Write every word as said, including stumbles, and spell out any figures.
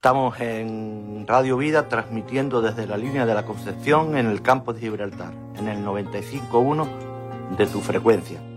Estamos en Radio Vida transmitiendo desde la línea de la Concepción en el campo de Gibraltar, en el noventa y cinco punto uno de tu frecuencia.